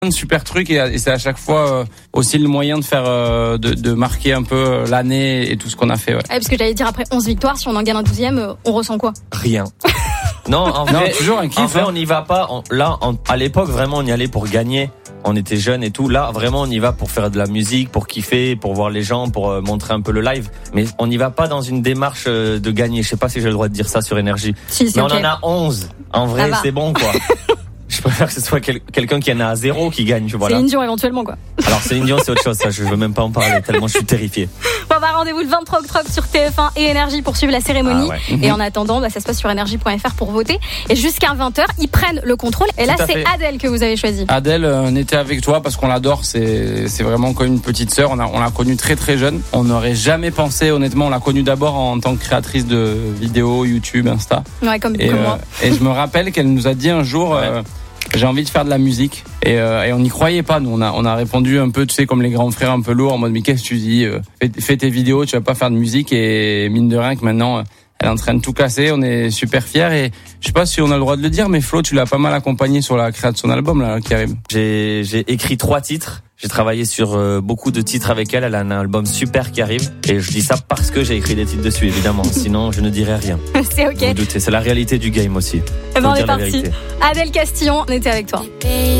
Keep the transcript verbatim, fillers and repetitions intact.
de super trucs et, et c'est à chaque fois euh, aussi le moyen de faire euh, de, de marquer un peu l'année et tout ce qu'on a fait. Ouais. Ah, parce que j'allais dire après onze victoires, si on en gagne un douzième, euh, on ressent quoi? Rien. Non, en vrai, non, toujours un kiff. En vrai, hein. on n'y va pas. On, là, on, à l'époque, vraiment, on y allait pour gagner. On était jeunes et tout. Là, vraiment, on y va pour faire de la musique, pour kiffer, pour voir les gens, pour euh, montrer un peu le live. Mais on n'y va pas dans une démarche euh, de gagner. Je sais pas si j'ai le droit de dire ça sur Énergie. Si, si, Mais okay. on en a onze. En vrai, c'est bon, quoi. Je préfère que ce soit quel, quelqu'un qui en a à zéro qui gagne. Voilà. Céline Dion éventuellement, quoi. Alors Céline Dion, c'est autre chose. Ça, je veux même pas en parler tellement je suis terrifié. Bon, bah, rendez-vous le vingt-trois octobre sur T F un et Énergie pour suivre la cérémonie. Ah ouais. Et en attendant, bah, ça se passe sur énergie point f r pour voter. Et jusqu'à vingt heures, ils prennent le contrôle. Et là, c'est Adèle que vous avez choisi. Adèle, on était avec toi parce qu'on l'adore. C'est, c'est vraiment comme une petite sœur. On a, on l'a connue très très jeune. On n'aurait jamais pensé, honnêtement, on l'a connue d'abord en tant que créatrice de vidéos, YouTube, Insta. Ouais, comme, et, comme euh, moi. Et je me rappelle qu'elle nous a dit un jour. Ouais. Euh, J'ai envie de faire de la musique et, euh, et on n'y croyait pas. Nous, on a on a répondu un peu, tu sais, comme les grands frères un peu lourds en mode mais qu'est-ce que tu dis, euh, fais, fais tes vidéos, tu vas pas faire de musique. Et mine de rien que maintenant elle est en train de tout casser. On est super fiers et je sais pas si on a le droit de le dire, mais Flo, tu l'as pas mal accompagné sur la création de son album là qui arrive. J'ai j'ai écrit trois titres. J'ai travaillé sur euh, beaucoup de titres avec elle. Elle a un album super qui arrive. Et je dis ça parce que j'ai écrit des titres dessus, évidemment. Sinon, je ne dirais rien. C'est ok. Vous doutez, c'est la réalité du game aussi. Eh ben, on est parti. Adèle Castillon, on était avec toi.